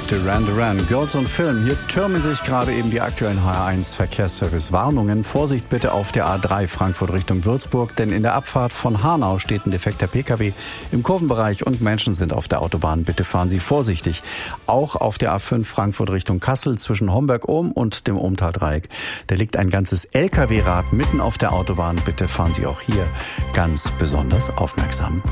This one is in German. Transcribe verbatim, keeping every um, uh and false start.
Duran Duran, Girls on Film. Hier türmen sich gerade eben die aktuellen H R eins Verkehrsservice-Warnungen. Vorsicht bitte auf der A drei Frankfurt Richtung Würzburg, denn in der Abfahrt von Hanau steht ein defekter P K W im Kurvenbereich und Menschen sind auf der Autobahn. Bitte fahren Sie vorsichtig. Auch auf der A fünf Frankfurt Richtung Kassel zwischen Homberg-Ohm und dem Ohmtal-Dreieck. Da liegt ein ganzes L K W-Rad mitten auf der Autobahn. Bitte fahren Sie auch hier ganz besonders aufmerksam.